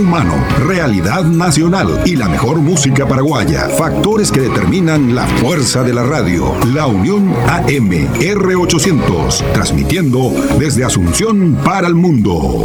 humano, realidad nacional y la mejor música paraguaya. Factores que determinan la fuerza de la radio. La Unión AM R800, transmitiendo desde Asunción para el mundo.